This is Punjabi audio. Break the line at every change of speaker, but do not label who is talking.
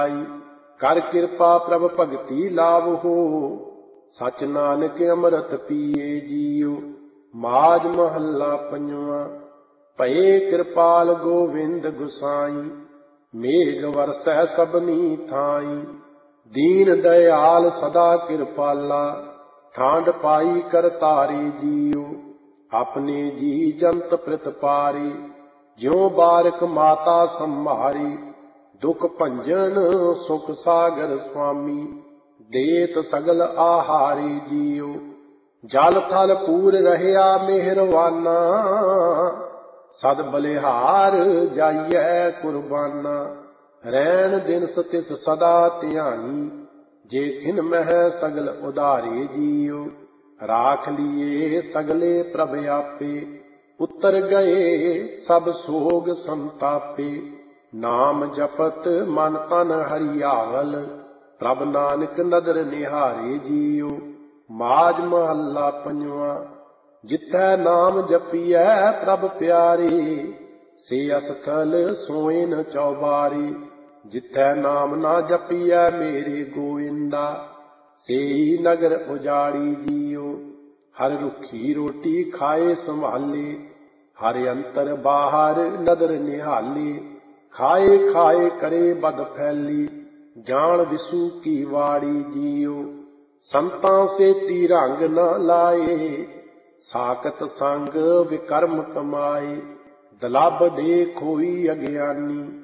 ਕਰ ਕਿਰਪਾ ਪ੍ਰਭ ਭਗਤੀ ਲਾਵਹੁ, ਸਚ ਨਾਨਕ ਅੰਮ੍ਰਿਤ ਪੀਏ ਜੀਉ। ਮਾਝ ਮਹੱਲਾ ਪੰਜਵਾਂ। ਭਏ ਕਿਰਪਾਲ ਗੋਵਿੰਦ ਗੁਸਾਈ, ਮੇਘ ਵਰਸੈ ਸਭਨੀ ਥਾਈ। ਦੀਨ ਦਇਆਲ ਸਦਾ ਕਿਰਪਾਲਾ, ਠਾਂਡ ਪਾਈ ਕਰਤਾਰੇ ਜੀਉ। ਆਪਣੇ ਜੀ ਜੰਤ ਪ੍ਰਤਪਾਰੇ, ਜਿਉ ਬਾਰਕ ਮਾਤਾ ਸੰਭਾਰੀ। ਦੁਖ ਭੰਜਨ ਸੁਖ ਸਾਗਰ ਸੁਆਮੀ, ਦੇਤ ਸਗਲ ਆਹਾਰੀ ਜੀਉ। ਜਲ ਥਲ ਪੂਰ ਰਹਿਆ ਮਿਹਰਵਾਨਾ, ਸਦ ਬਲਿਹਾਰ ਜਾਈਐ ਕੁਰਬਾਨਾ। ਰੈਣ ਦਿਨ ਤਿਸ ਸਦਾ ਧਿਆਨੀ, ਜੇ ਖਿਨ ਮਹਿ ਸਗਲ ਉਧਾਰੇ ਜੀਉ। ਰਾਖ ਲੀਏ ਸਗਲੇ ਪ੍ਰਭ ਆਪੇ, ਉਤਰ ਗਏ ਸਭ ਸੋਗ ਸੰਤਾਪੇ। ਨਾਮ ਜਪਤ ਮਨ ਤਨ ਹਰਿਆਵਲ, ਪ੍ਰਭ ਨਾਨਕ ਨਦਰ ਨਿਹਾਰੇ ਜੀਉ। ਮਾਝ ਮਹੱਲਾ ਪੰਜਵਾਂ। ਜਿਥੈ ਨਾਮ ਜਪੀਐ ਪ੍ਰਭ ਪਿਆਰੇ, ਸੇ ਅਸਥਲ ਸੋਏ ਨ ਚੌਬਾਰੇ। ਜਿਥੈ ਨਾਮ ਨਾ ਜਪੀਐ ਮੇਰੇ ਗੋਇੰਦਾ, ਸੇਈ ਨਗਰ ਉਜਾੜੀ ਜੀਉ। ਹਰ ਰੁੱਖੀ ਰੋਟੀ ਖਾਏ ਸੰਭਾਲੇ, ਹਰ ਅੰਤਰ ਬਾਹਰ ਨਦਰ ਨਿਹਾਲੇ। ਖਾਏ ਖਾਏ ਕਰੇ ਬਦ ਫੈਲੀ, ਜਾਣ ਵਿਸੂ ਕੀ ਵਾੜੀ ਜੀਉ। ਸੰਤਾਂ ਸੇਤੀ ਰੰਗ ਨ ਲਾਏ, ਸਾਕਤ ਸੰਗ ਵਿਕਰਮ ਕਮਾਏ। ਦਲਬ ਦੇ ਖੋਈ ਅਗਿਆਨੀ,